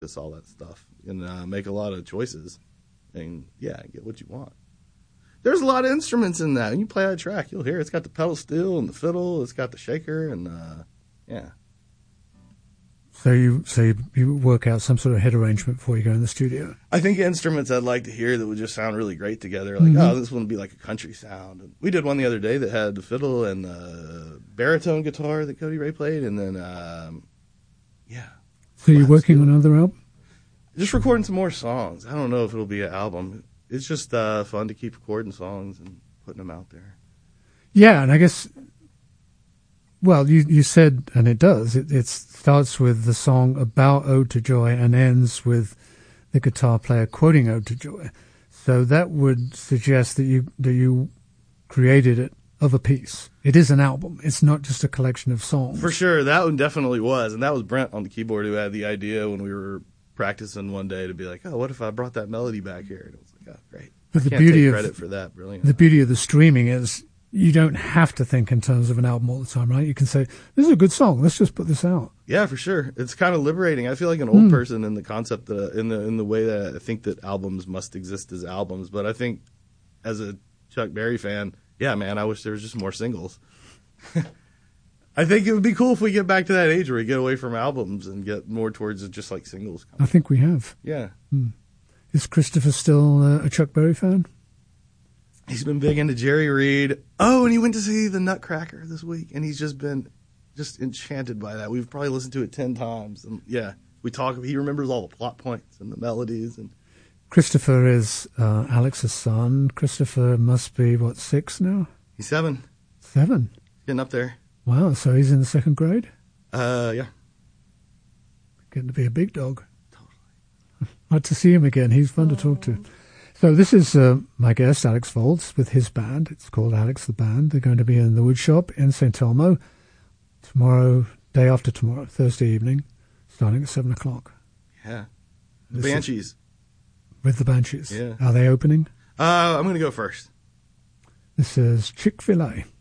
practice all that stuff and make a lot of choices and, get what you want. There's a lot of instruments in that. When you play that track, you'll hear it's got the pedal steel and the fiddle. It's got the shaker and, So you work out some sort of head arrangement before you go in the studio? I think instruments I'd like to hear that would just sound really great together. Like, this one would be like a country sound. And we did one the other day that had the fiddle and the baritone guitar that Cody Ray played. And then, So you're working on another album? Just recording some more songs. I don't know if it'll be an album. It's just fun to keep recording songs and putting them out there. Yeah, and I guess... Well, you said, and it does, it starts with the song about Ode to Joy and ends with the guitar player quoting Ode to Joy. So that would suggest that you created it of a piece. It is an album. It's not just a collection of songs. For sure, that one definitely was. And that was Brent on the keyboard who had the idea when we were practicing one day to be like, what if I brought that melody back here? And it was like, great. But I can't take credit for that. Brilliant. The beauty of the streaming is... You don't have to think in terms of an album all the time, right? You can say, this is a good song. Let's just put this out. Yeah, for sure. It's kind of liberating. I feel like an old person in the concept, in the way that I think that albums must exist as albums. But I think as a Chuck Berry fan, yeah, man, I wish there was just more singles. I think it would be cool if we get back to that age where we get away from albums and get more towards just like singles. I think we have. Yeah. Is Christopher still a Chuck Berry fan? He's been big into Jerry Reed. Oh, and he went to see the Nutcracker this week, and he's just been enchanted by that. We've probably listened to it 10 times. And we talk. He remembers all the plot points and the melodies. And Christopher is Alex's son. Christopher must be, 6 now? He's 7. 7? Getting up there. Wow, so he's in the 2nd grade? Yeah. Getting to be a big dog. Totally. Glad to see him again. He's fun to talk to. So this is my guest, Alex Volz, with his band. It's called Alex the Band. They're going to be in the Woodshop in St. Elmo tomorrow, day after tomorrow, Thursday evening, starting at 7 o'clock. Yeah. The Banshees. With the Banshees. Yeah. Are they opening? I'm going to go first. This is Chick-fil-A.